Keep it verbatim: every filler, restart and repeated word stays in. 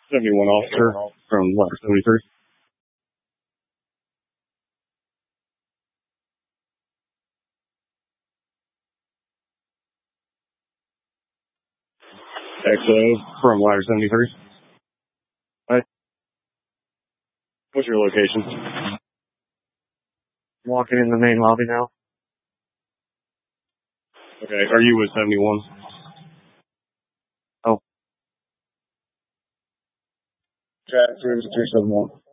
seventy-one officer from ladder seventy-three. X O from ladder seventy-three. Hi. What's your location? Walking in the main lobby now. Okay, are you with seventy-one? Oh. Chat three seven one.